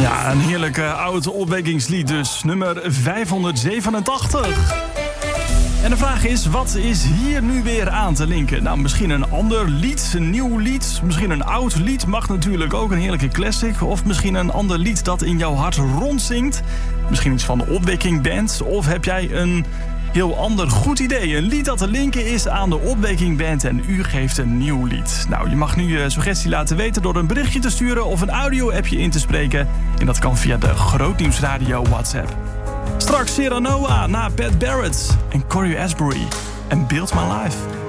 Ja, een heerlijk oud opwekkingslied dus, nummer 587. En de vraag is, wat is hier nu weer aan te linken? Nou, misschien een ander lied, een nieuw lied, misschien een oud lied, mag natuurlijk ook een heerlijke classic. Of misschien een ander lied dat in jouw hart rondzingt. Misschien iets van de Opwekking Band. Of heb jij een heel ander goed idee? Een lied dat te linken is aan de Opwekking Band en u geeft een nieuw lied. Nou, je mag nu je suggestie laten weten door een berichtje te sturen of een audio-appje in te spreken. En dat kan via de Grootnieuwsradio WhatsApp. Straks Serra Noah na Pat Barrett en Corey Asbury en Build My Life.